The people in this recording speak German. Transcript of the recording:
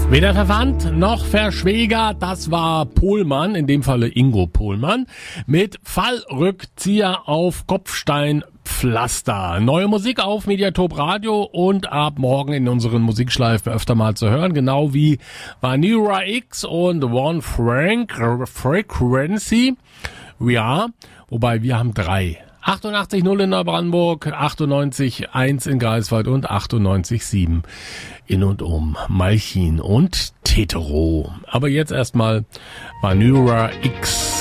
Weder verwandt noch verschwägert, das war Pohlmann, in dem Falle Ingo Pohlmann, mit Fallrückzieher auf Kopfsteinpflaster. Neue Musik auf Mediatop Radio und ab morgen in unseren Musikschleifen öfter mal zu hören, genau wie Vanilla X und One Frequency. Ja, wobei wir haben 3. 88.0 in Neubrandenburg, 98.1 in Greifswald und 98.7 in und um Malchin und Tetero. Aber jetzt erstmal Vanilla X.